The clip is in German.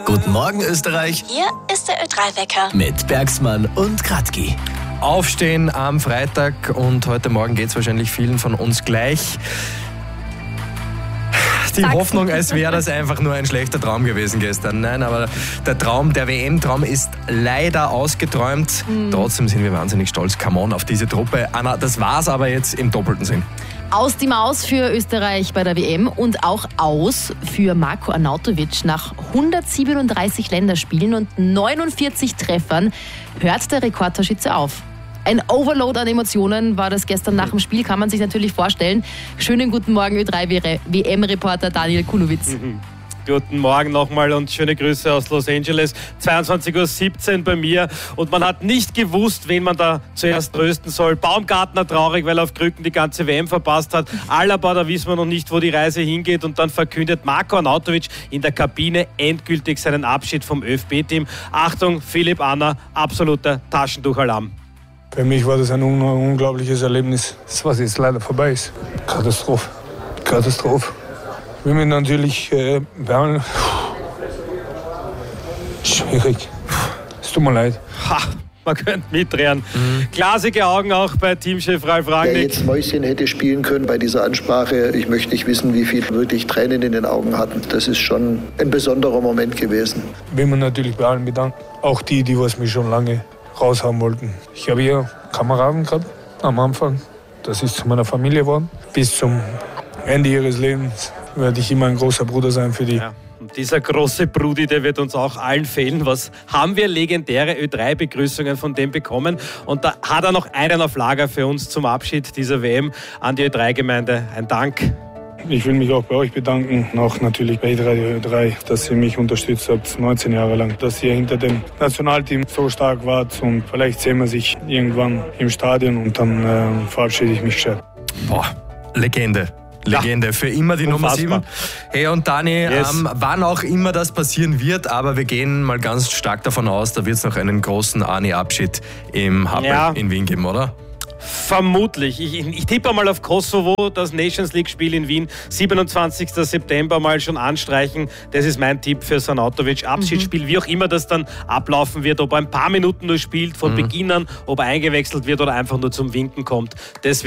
Guten Morgen Österreich. Hier ist der Ö3-Wecker. Mit Bergsmann und Kratki. Aufstehen am Freitag und heute Morgen geht es wahrscheinlich vielen von uns gleich. Die Hoffnung, als wäre das einfach nur ein schlechter Traum gewesen gestern. Nein, aber der WM-Traum ist leider ausgeträumt. Trotzdem sind wir wahnsinnig stolz. Come on, auf diese Truppe. Anna, das war's aber jetzt im doppelten Sinn. Aus die Maus für Österreich bei der WM und auch aus für Marko Arnautovic. Nach 137 Länderspielen und 49 Treffern hört der Rekordtorschütze auf. Ein Overload an Emotionen war das gestern nach dem Spiel, kann man sich natürlich vorstellen. Schönen guten Morgen, Ö3-WM-Reporter Daniel Kunowitz. Guten Morgen nochmal und schöne Grüße aus Los Angeles. 22:17 Uhr bei mir und man hat nicht gewusst, wen man da zuerst trösten soll. Baumgartner traurig, weil er auf Krücken die ganze WM verpasst hat. Alaba, da wissen wir noch nicht, wo die Reise hingeht, und dann verkündet Marko Arnautovic in der Kabine endgültig seinen Abschied vom ÖFB-Team. Achtung, Philipp, Anna, absoluter Taschentuchalarm. Für mich war das ein unglaubliches Erlebnis, was jetzt leider vorbei ist. Katastrophe. Wir müssen natürlich behandeln. Schwierig. Es tut mir leid. Ha, man könnte mitdrehen. Glasige Augen auch bei Teamchef Ralf Rangnick. Wer jetzt Mäuschen hätte spielen können bei dieser Ansprache, ich möchte nicht wissen, wie viele wirklich Tränen in den Augen hatten. Das ist schon ein besonderer Moment gewesen. Wir müssen natürlich bei allen bedanken. Auch die was mich schon lange raushaben wollten. Ich habe hier Kameraden gehabt am Anfang. Das ist zu meiner Familie geworden. Bis zum Ende ihres Lebens werde ich immer ein großer Bruder sein für die. Ja. Und dieser große Brudi, der wird uns auch allen fehlen. Was haben wir legendäre Ö3-Begrüßungen von dem bekommen? Und da hat er noch einen auf Lager für uns zum Abschied dieser WM an die Ö3-Gemeinde. Ein Dank. Ich will mich auch bei euch bedanken, auch natürlich bei Ö3, dass ihr mich unterstützt habt, 19 Jahre lang, dass ihr hinter dem Nationalteam so stark wart, und vielleicht sehen wir sich irgendwann im Stadion und dann verabschiede ich mich gescheit. Boah, Legende. Für immer die Nummer 7. Hey und Dani, Yes. wann auch immer das passieren wird, aber wir gehen mal ganz stark davon aus, da wird es noch einen großen Arni-Abschied im Happel in Wien geben, oder? Vermutlich. Ich tippe mal auf Kosovo, das Nations League-Spiel in Wien, 27. September mal schon anstreichen. Das ist mein Tipp für Arnautovic. Abschiedsspiel, wie auch immer das dann ablaufen wird, ob er ein paar Minuten nur spielt, von Beginn an, ob er eingewechselt wird oder einfach nur zum Winken kommt. Das